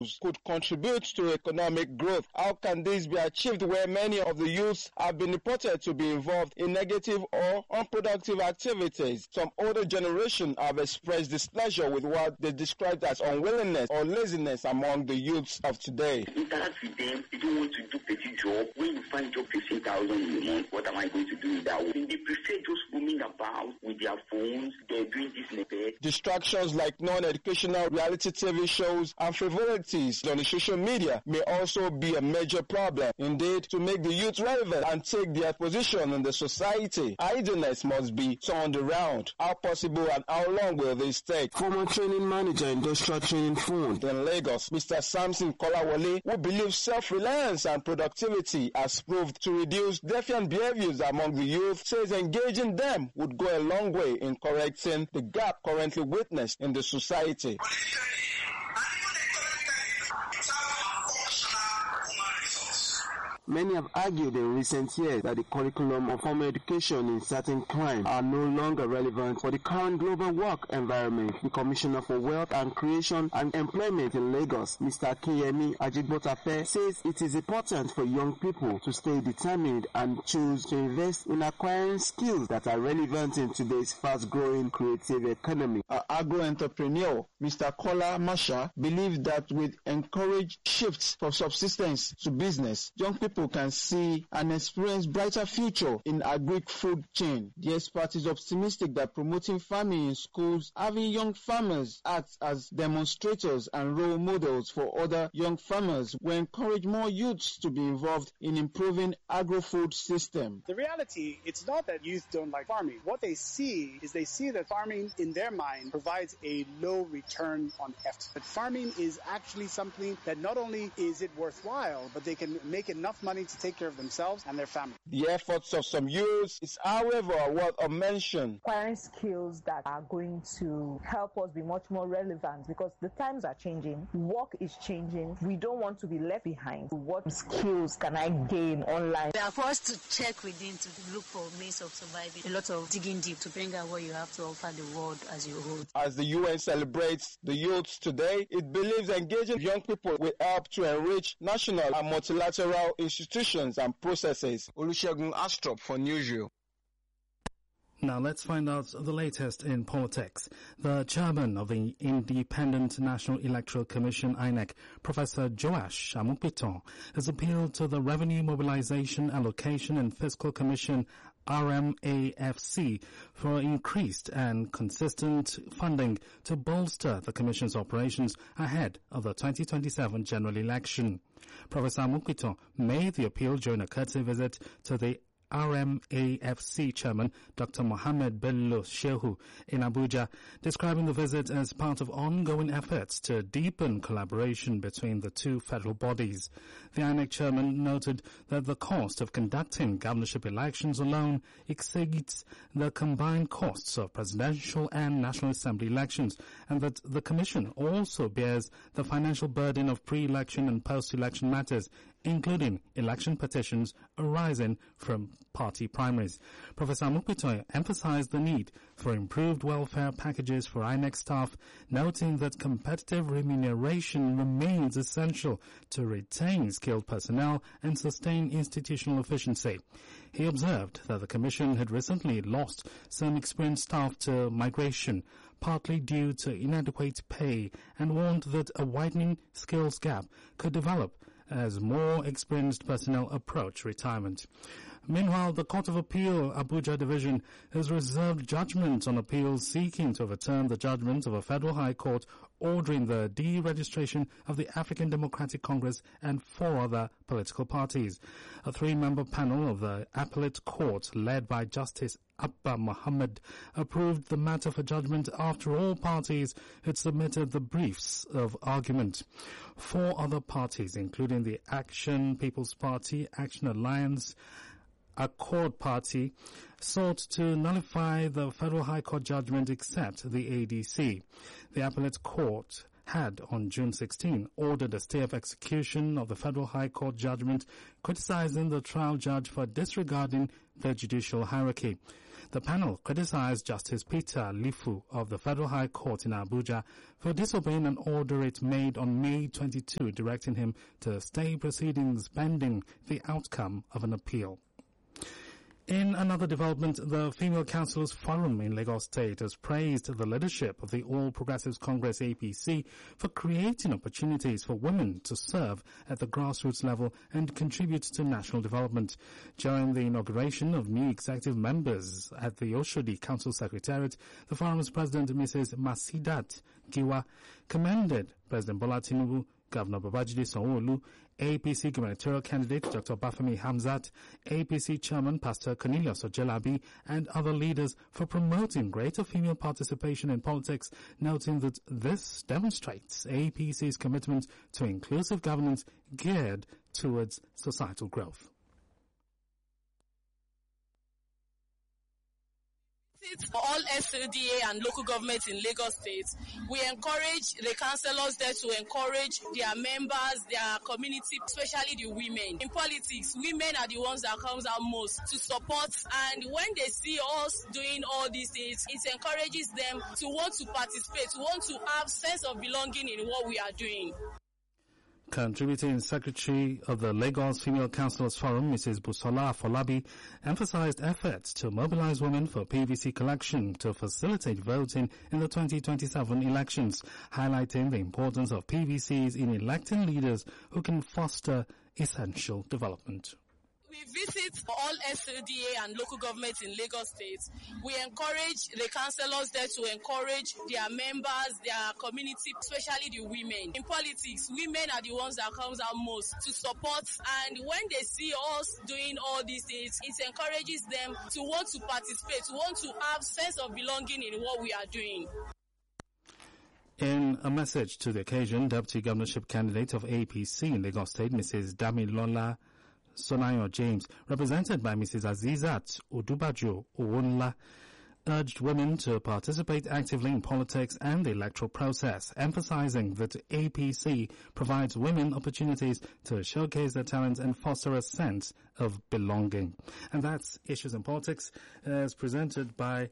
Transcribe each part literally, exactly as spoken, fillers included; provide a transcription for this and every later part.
could contribute to economic growth. How can this be achieved where many of the youths have been reported to be involved in negative or unproductive activities? Some older generation have expressed displeasure with what they described as unwillingness or laziness among the youths of today. Interact with them. You don't want to do petty job. When you find job fifteen thousand in a month, what am I going to do with that? They prefer just roaming about with their phones. They're doing this method. Distractions like non-educational reality T V shows and frivolities on the social media may also be a major problem. Indeed, to make the youth relevant and take their position in the society, idleness must be turned around. How possible and how long will this take? Former training manager, Industrial Training Fund in Lagos, Mister Samson Kolawole, who believes self-reliance and productivity has proved to reduce defiant behaviors among the youth, says engaging them would go a long way in correcting the gap currently witnessed in the society. Many have argued in recent years that the curriculum of formal education in certain crimes are no longer relevant for the current global work environment. The Commissioner for Wealth and Creation and Employment in Lagos, Mister Akinyemi Ajigbotafe, says it is important for young people to stay determined and choose to invest in acquiring skills that are relevant in today's fast-growing creative economy. An agro-entrepreneur, Mister Kola Masha, believes that with encouraged shifts from subsistence to business, young people can see and experience brighter future in agri-food chain. The expert is optimistic that promoting farming in schools, having young farmers act as demonstrators and role models for other young farmers will encourage more youths to be involved in improving agro-food system. The reality, it's not that youth don't like farming. What they see is they see that farming in their mind provides a low return on effort. But farming is actually something that not only is it worthwhile, but they can make enough money to take care of themselves and their family. The efforts of some youths is, however, worth of mention. Acquiring skills that are going to help us be much more relevant because the times are changing, work is changing. We don't want to be left behind. What skills can I gain online? We are forced to check within to look for means of surviving. A lot of digging deep to bring out what you have to offer the world as you hold. As the U N celebrates the youths today, it believes engaging young people will help to enrich national and multilateral institutions and processes. Olusegun Astrop for Newsreel. Now let's find out the latest in politics. The chairman of the Independent National Electoral Commission, I N E C, Professor Joash Amupiton, has appealed to the Revenue Mobilization, Allocation and Fiscal Commission, R M A F C, for increased and consistent funding to bolster the Commission's operations ahead of the twenty twenty-seven general election. Professor Amupiton made the appeal during a courtesy visit to the R M A F C chairman, Doctor Mohammed Bello Shehu, in Abuja, describing the visit as part of ongoing efforts to deepen collaboration between the two federal bodies. The I N E C chairman noted that the cost of conducting governorship elections alone exceeds the combined costs of presidential and National Assembly elections, and that the Commission also bears the financial burden of pre-election and post-election matters, including election petitions arising from party primaries. Professor Amupiton emphasized the need for improved welfare packages for I N E C staff, noting that competitive remuneration remains essential to retain skilled personnel and sustain institutional efficiency. He observed that the Commission had recently lost some experienced staff to migration, partly due to inadequate pay, and warned that a widening skills gap could develop as more experienced personnel approach retirement. Meanwhile, the Court of Appeal Abuja Division has reserved judgment on appeals seeking to overturn the judgment of a federal high court ordering the deregistration of the African Democratic Congress and four other political parties. A three-member panel of the appellate court, led by Justice Abba Mohammed, approved the matter for judgment after all parties had submitted the briefs of argument. Four other parties, including the Action People's Party, Action Alliance, Accord Party, sought to nullify the Federal High Court judgment except the A D C. The appellate court had, on June sixteenth, ordered a stay of execution of the Federal High Court judgment, criticizing the trial judge for disregarding the judicial hierarchy. The panel criticized Justice Peter Lifu of the Federal High Court in Abuja for disobeying an order it made on May twenty-second, directing him to stay proceedings pending the outcome of an appeal. In another development, the Female Councillors Forum in Lagos State has praised the leadership of the All Progressives Congress A P C for creating opportunities for women to serve at the grassroots level and contribute to national development. During the inauguration of new executive members at the Oshodi Council Secretariat, the forum's president, Missus Masidat Giwa, commended President Bola Tinubu, Governor Babajide Sanwo-Olu, A P C gubernatorial candidate Doctor Bafemi Hamzat, A P C chairman Pastor Cornelius Ojelabi, and other leaders for promoting greater female participation in politics, noting that this demonstrates A P C's commitment to inclusive governance geared towards societal growth. For all S L D A and local governments in Lagos State, we encourage the councillors there to encourage their members, their community, especially the women. In politics, women are the ones that comes out most to support, and when they see us doing all these things, it encourages them to want to participate, to want to have sense of belonging in what we are doing. Contributing Secretary of the Lagos Female Councillors Forum, Missus Busola Afolabi, emphasized efforts to mobilize women for P V C collection to facilitate voting in the twenty twenty-seven elections, highlighting the importance of P V Cs in electing leaders who can foster essential development. We visit all S L D A and local governments in Lagos State. We encourage the councillors there to encourage their members, their community, especially the women. In politics, women are the ones that comes out most to support, and when they see us doing all these things, it encourages them to want to participate, to want to have sense of belonging in what we are doing. In a message to the occasion, Deputy Governorship candidate of A P C in Lagos State, Missus Damilola Sonayo James, represented by Missus Azizat Odubajo Owonla, urged women to participate actively in politics and the electoral process, emphasizing that A P C provides women opportunities to showcase their talents and foster a sense of belonging. And that's Issues in Politics, as presented by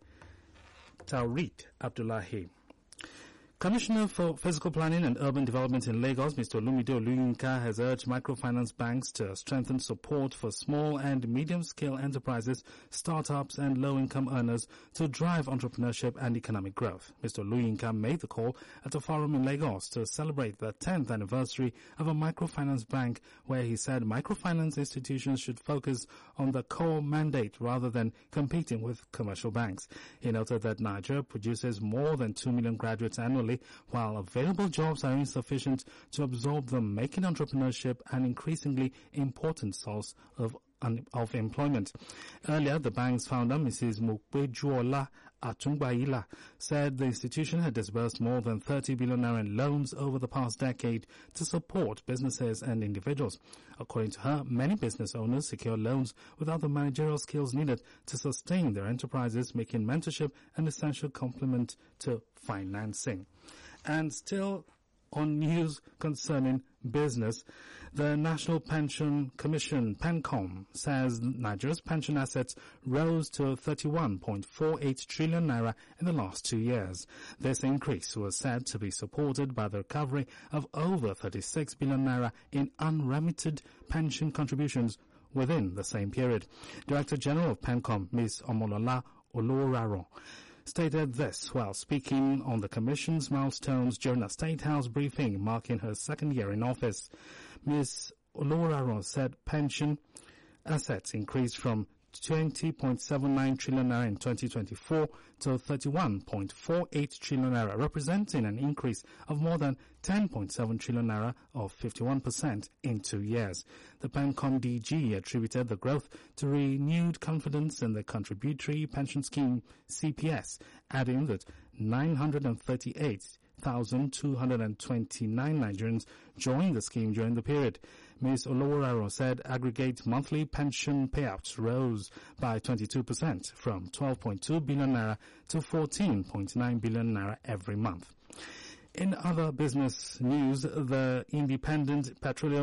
Taurit Abdullahi. Commissioner for Physical Planning and Urban Development in Lagos, Mister Olumide Oluyinka, has urged microfinance banks to strengthen support for small and medium-scale enterprises, startups and low-income earners to drive entrepreneurship and economic growth. Mister Oluyinka made the call at a forum in Lagos to celebrate the tenth anniversary of a microfinance bank, where he said microfinance institutions should focus on the core mandate rather than competing with commercial banks. He noted that Nigeria produces more than two million graduates annually, while available jobs are insufficient to absorb them, making entrepreneurship an increasingly important source of of employment. Earlier, the bank's founder, Missus Mokpejuola Atungbaila, said the institution had disbursed more than thirty billion naira in loans over the past decade to support businesses and individuals. According to her, many business owners secure loans without the managerial skills needed to sustain their enterprises, making mentorship an essential complement to financing. And still on news concerning business, the National Pension Commission, PENCOM, says Nigeria's pension assets rose to thirty-one point four eight trillion naira in the last two years. This increase was said to be supported by the recovery of over thirty-six billion naira in unremitted pension contributions within the same period. Director General of PENCOM, Miz Omolola Oloraro, stated this while speaking on the Commission's milestones during a State House briefing marking her second year in office. Miz Oloraro said pension assets increased from twenty point seven nine trillion naira in twenty twenty-four to thirty-one point four eight trillion naira, representing an increase of more than ten point seven trillion naira or fifty-one percent in two years. The PENCOM D G attributed the growth to renewed confidence in the contributory pension scheme C P S, adding that nine hundred thirty-eight thousand two hundred twenty-nine Nigerians joined the scheme during the period. Miz Oloraro said aggregate monthly pension payouts rose by twenty-two percent from twelve point two billion naira to fourteen point nine billion naira every month. In other business news, the Independent Petroleum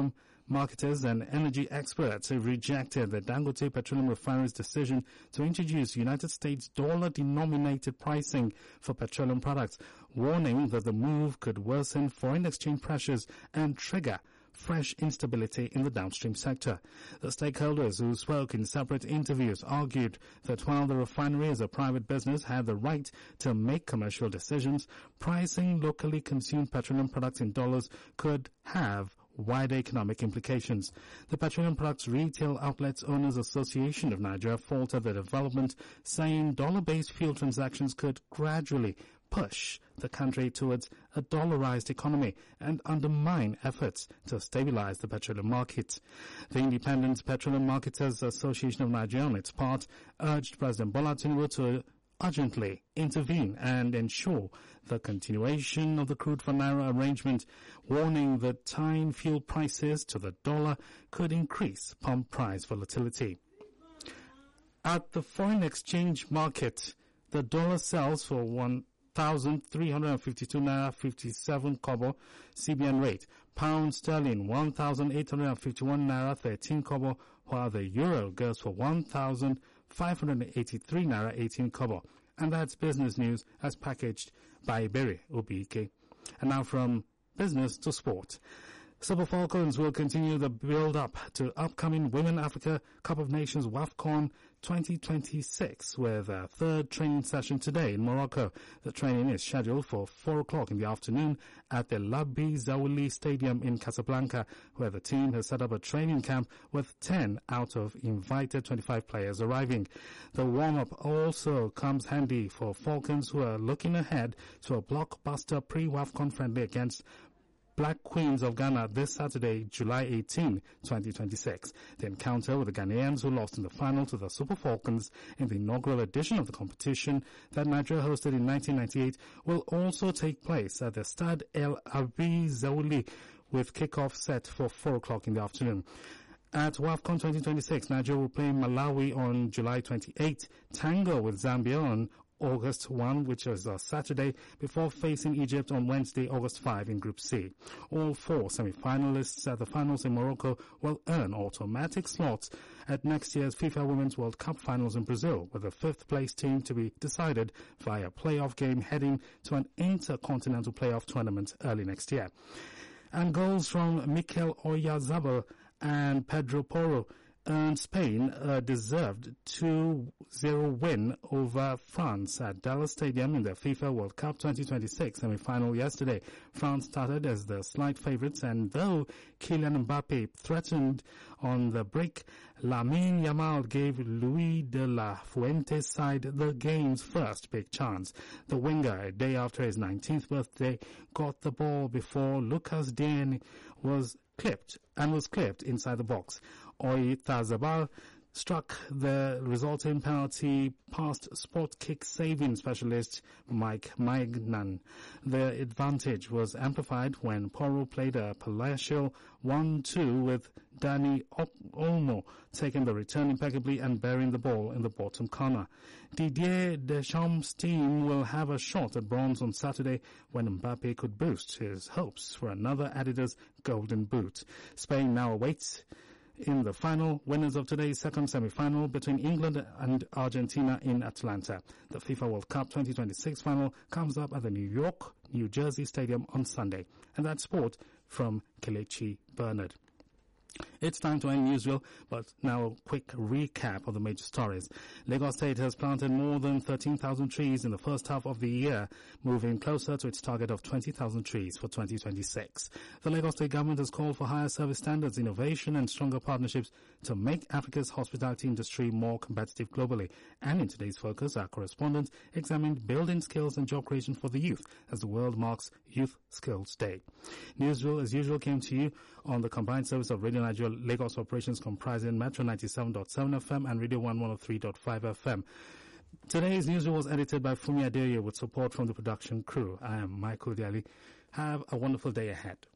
Marketers and energy experts have rejected the Dangote Petroleum Refinery's decision to introduce United States dollar-denominated pricing for petroleum products, warning that the move could worsen foreign exchange pressures and trigger fresh instability in the downstream sector. The stakeholders who spoke in separate interviews argued that while the refinery as a private business had the right to make commercial decisions, pricing locally consumed petroleum products in dollars could have wider economic implications. The Petroleum Products Retail Outlets Owners Association of Nigeria faulted the development, saying dollar-based fuel transactions could gradually push the country towards a dollarized economy and undermine efforts to stabilize the petroleum market. The Independent Petroleum Marketers Association of Nigeria, on its part, urged President Bola Tinubu to urgently intervene and ensure the continuation of the crude for naira arrangement, warning that tying fuel prices to the dollar could increase pump price volatility. At the foreign exchange market, the dollar sells for one thousand three hundred fifty-two naira fifty-seven kobo C B N rate. Pound sterling one thousand eight hundred fifty-one naira thirteen kobo, while the euro goes for one thousand five hundred eighty-three naira eighteen kobo. And that's business news as packaged by Iberi Obike. And now from business to sport. Super Falcons will continue the build-up to upcoming Women Africa Cup of Nations WAFCON twenty twenty-six with a third training session today in Morocco. The training is scheduled for four o'clock in the afternoon at the Labi Zawuli Stadium in Casablanca, where the team has set up a training camp with ten out of invited twenty-five players arriving. The warm-up also comes handy for Falcons who are looking ahead to a blockbuster pre-WAFCON friendly against Black Queens of Ghana this Saturday, July eighteenth, twenty twenty-six. The encounter with the Ghanaians who lost in the final to the Super Falcons in the inaugural edition of the competition that Nigeria hosted in nineteen ninety-eight will also take place at the Stade El Abi Zaouli with kickoff set for four o'clock in the afternoon. At WAFCON twenty twenty-six, Nigeria will play Malawi on July twenty-eighth, Tango with Zambia on August first, which is a Saturday, before facing Egypt on Wednesday, August fifth in Group C. All four semi-finalists at the finals in Morocco will earn automatic slots at next year's FIFA Women's World Cup finals in Brazil, with the fifth-place team to be decided via playoff game heading to an intercontinental playoff tournament early next year. And goals from Mikel Oyarzabal and Pedro Porro earned Spain a deserved two zero win over France at Dallas Stadium in the FIFA World Cup twenty twenty-six semi-final yesterday. France started as the slight favourites, and though Kylian Mbappe threatened on the break, Lamine Yamal gave Luis de la Fuente's side the game's first big chance. The winger, a day after his nineteenth birthday, got the ball before Lucas Digne was clipped and was clipped inside the box. Oyarzabal struck the resulting penalty past spot kick saving specialist Mike Magnan. The advantage was amplified when Porro played a palatial one two with Dani Olmo taking the return impeccably and burying the ball in the bottom corner. Didier Deschamps' team will have a shot at bronze on Saturday when Mbappe could boost his hopes for another Adidas Golden Boot. Spain now awaits in the final, winners of today's second semi-final between England and Argentina in Atlanta. The FIFA World Cup twenty twenty-six final comes up at the New York, New Jersey Stadium on Sunday. And that's sport from Kelechi Bernard. It's time to end Newsreel, but now a quick recap of the major stories. Lagos State has planted more than thirteen thousand trees in the first half of the year, moving closer to its target of twenty thousand trees for twenty twenty-six. The Lagos State government has called for higher service standards, innovation and stronger partnerships to make Africa's hospitality industry more competitive globally. And in today's focus, our correspondent examined building skills and job creation for the youth as the world marks Youth Skills Day. Newsreel, as usual, came to you on the combined service of Radio Nigeria Lagos operations comprising Metro ninety-seven point seven F M and Radio one oh three point five F M. Today's newsreel was edited by Fumi Adeoye with support from the production crew. I am Michael Diali. Have a wonderful day ahead.